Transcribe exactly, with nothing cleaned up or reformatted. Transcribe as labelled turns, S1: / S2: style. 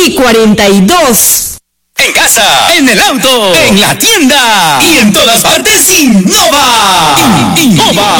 S1: y cuarenta y dos.
S2: En casa, en el auto, en la tienda y en todas partes, Innova. Innova.